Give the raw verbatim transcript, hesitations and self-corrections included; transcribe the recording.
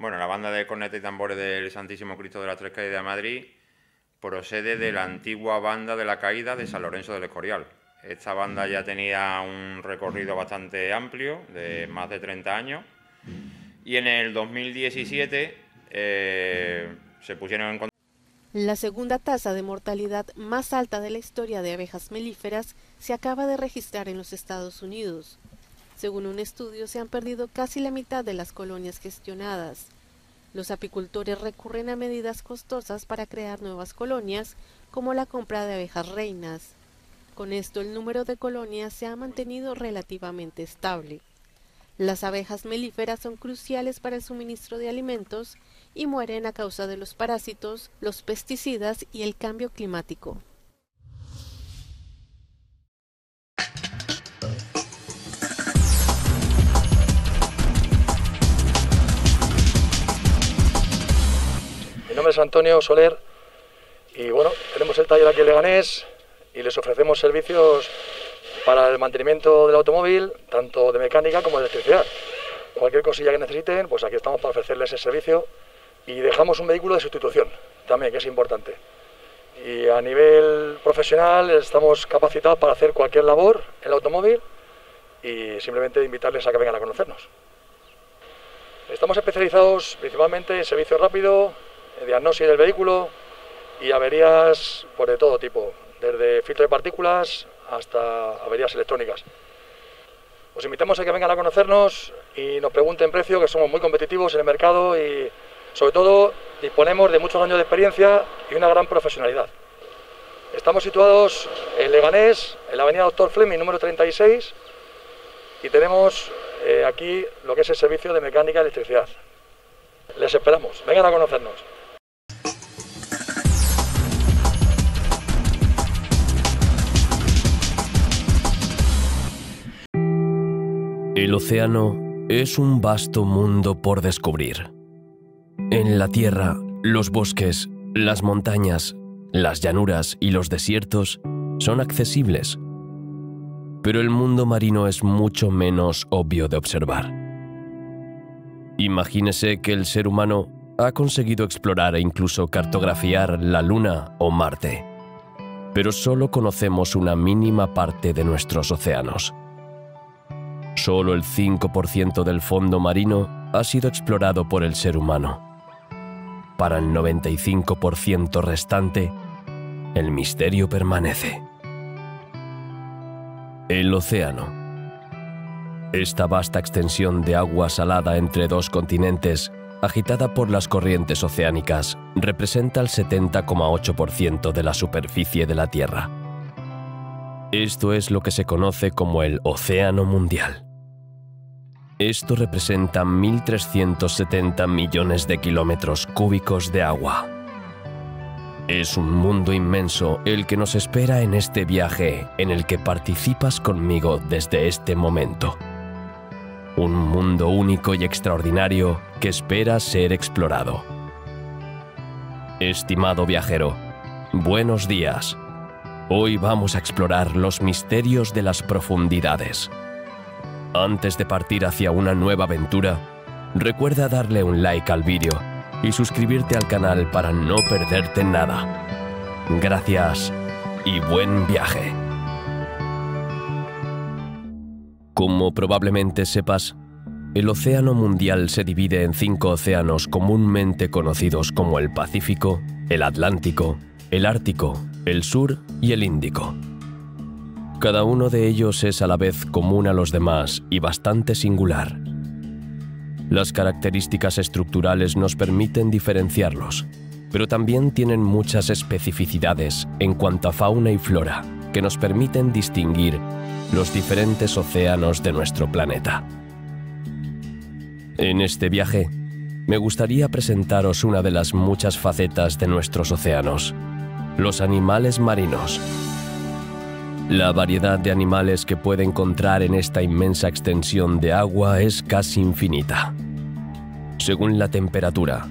Bueno, la banda de cornetas y tambores del Santísimo Cristo de las Tres Calles de Madrid procede de la antigua banda de la Caída de San Lorenzo del Escorial. Esta banda ya tenía un recorrido bastante amplio, de más de treinta años, y en el dos mil diecisiete eh, se pusieron en contacto. La segunda tasa de mortalidad más alta de la historia de abejas melíferas se acaba de registrar en los Estados Unidos. Según un estudio, se han perdido casi la mitad de las colonias gestionadas. Los apicultores recurren a medidas costosas para crear nuevas colonias, como la compra de abejas reinas. Con esto, el número de colonias se ha mantenido relativamente estable. Las abejas melíferas son cruciales para el suministro de alimentos y mueren a causa de los parásitos, los pesticidas y el cambio climático. Mi nombre es Antonio Soler y bueno, tenemos el taller aquí en Leganés y les ofrecemos servicios para el mantenimiento del automóvil, tanto de mecánica como de electricidad. Cualquier cosilla que necesiten, pues aquí estamos para ofrecerles ese servicio y dejamos un vehículo de sustitución también, que es importante. Y a nivel profesional estamos capacitados para hacer cualquier labor en el automóvil y simplemente invitarles a que vengan a conocernos. Estamos especializados principalmente en servicio rápido, diagnosis del vehículo y averías pues, de todo tipo, desde filtro de partículas hasta averías electrónicas. Os invitamos a que vengan a conocernos y nos pregunten precio, que somos muy competitivos en el mercado y sobre todo disponemos de muchos años de experiencia y una gran profesionalidad. Estamos situados en Leganés, en la avenida Doctor Fleming número treinta y seis y tenemos eh, aquí lo que es el servicio de mecánica y electricidad. Les esperamos, vengan a conocernos. El océano es un vasto mundo por descubrir. En la tierra, los bosques, las montañas, las llanuras y los desiertos son accesibles. Pero el mundo marino es mucho menos obvio de observar. Imagínese que el ser humano ha conseguido explorar e incluso cartografiar la Luna o Marte, pero solo conocemos una mínima parte de nuestros océanos. Solo el cinco por ciento del fondo marino ha sido explorado por el ser humano. Para el noventa y cinco por ciento restante, el misterio permanece. El océano. Esta vasta extensión de agua salada entre dos continentes, agitada por las corrientes oceánicas, representa el setenta coma ocho por ciento de la superficie de la Tierra. Esto es lo que se conoce como el Océano Mundial. Esto representa mil trescientos setenta millones de kilómetros cúbicos de agua. Es un mundo inmenso el que nos espera en este viaje en el que participas conmigo desde este momento. Un mundo único y extraordinario que espera ser explorado. Estimado viajero, buenos días. Hoy vamos a explorar los misterios de las profundidades. Antes de partir hacia una nueva aventura, recuerda darle un like al vídeo y suscribirte al canal para no perderte nada. Gracias y buen viaje. Como probablemente sepas, el Océano Mundial se divide en cinco océanos comúnmente conocidos como el Pacífico, el Atlántico, el Ártico, el Sur y el Índico. Cada uno de ellos es a la vez común a los demás y bastante singular. Las características estructurales nos permiten diferenciarlos, pero también tienen muchas especificidades en cuanto a fauna y flora que nos permiten distinguir los diferentes océanos de nuestro planeta. En este viaje, me gustaría presentaros una de las muchas facetas de nuestros océanos, los animales marinos. La variedad de animales que puede encontrar en esta inmensa extensión de agua es casi infinita. Según la temperatura,